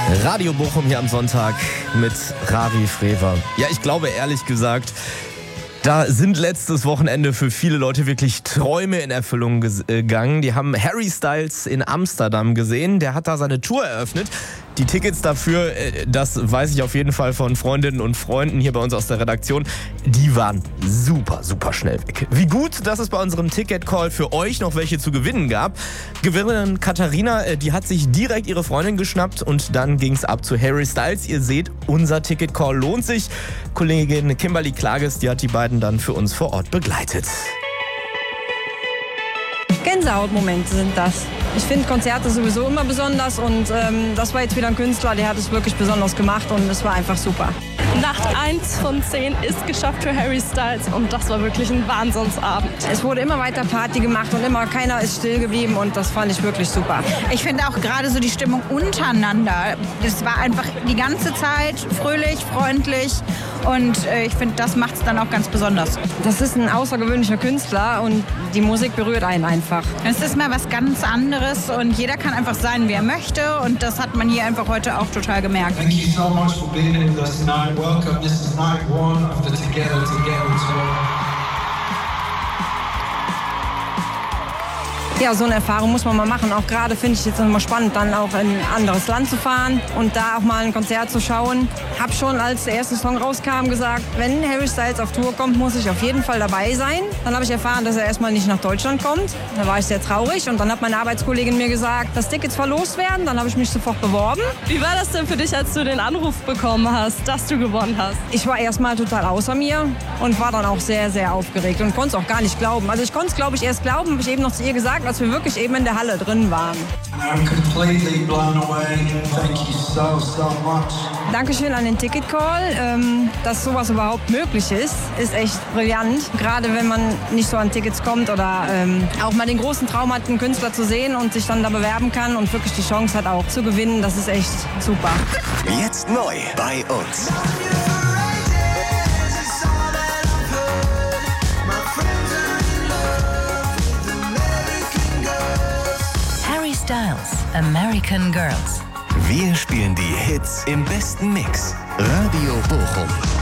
Radio Bochum hier am Sonntag mit Ravi Frewer. Ja, ich glaube ehrlich gesagt, da sind letztes Wochenende für viele Leute wirklich Träume in Erfüllung gegangen. Die haben Harry Styles in Amsterdam gesehen. Der hat da seine Tour eröffnet. Die Tickets dafür, das weiß ich auf jeden Fall von Freundinnen und Freunden hier bei uns aus der Redaktion, die waren super, super schnell weg. Wie gut, dass es bei unserem Ticket-Call für euch noch welche zu gewinnen gab. Gewinnerin Katharina, die hat sich direkt ihre Freundin geschnappt und dann ging es ab zu Harry Styles. Ihr seht, unser Ticket-Call lohnt sich. Kollegin Kimberly Klages, die hat die beiden dann für uns vor Ort begleitet. Gänsehautmomente sind das. Ich finde Konzerte sowieso immer besonders und das war jetzt wieder ein Künstler, der hat es wirklich besonders gemacht und es war einfach super. Nacht 1 von 10 ist geschafft für Harry Styles und das war wirklich ein Wahnsinnsabend. Es wurde immer weiter Party gemacht und immer keiner ist still geblieben und das fand ich wirklich super. Ich finde auch gerade so die Stimmung untereinander, das war einfach die ganze Zeit fröhlich, freundlich und ich finde, das macht es dann auch ganz besonders. Das ist ein außergewöhnlicher Künstler und die Musik berührt einen einfach. Es ist mal was ganz anderes und jeder kann einfach sein, wie er möchte und das hat man hier einfach heute auch total gemerkt. Thank you so much for being with us tonight. Welcome. This is night one of the Together Tour. Ja, so eine Erfahrung muss man mal machen. Auch gerade finde ich jetzt immer spannend, dann auch in ein anderes Land zu fahren und da auch mal ein Konzert zu schauen. Hab schon, als der erste Song rauskam, gesagt, wenn Harry Styles auf Tour kommt, muss ich auf jeden Fall dabei sein. Dann habe ich erfahren, dass er erstmal nicht nach Deutschland kommt. Da war ich sehr traurig und dann hat meine Arbeitskollegin mir gesagt, dass Tickets verlost werden. Dann habe ich mich sofort beworben. Wie war das denn für dich, als du den Anruf bekommen hast, dass du gewonnen hast? Ich war erstmal total außer mir und war dann auch sehr, sehr aufgeregt und konnte es auch gar nicht glauben. Also ich konnte es, glaube ich, erst glauben, habe ich eben noch zu ihr gesagt, als wir wirklich eben in der Halle drin waren. I'm completely blown away. Thank you so much. Dankeschön an den Ticket-Call. Dass sowas überhaupt möglich ist echt brillant. Gerade wenn man nicht so an Tickets kommt oder auch mal den großen Traum hat, einen Künstler zu sehen und sich dann da bewerben kann und wirklich die Chance hat auch zu gewinnen, das ist echt super. Jetzt neu bei uns. Harry Styles, American Girls. Wir spielen die Hits im besten Mix. Radio Bochum.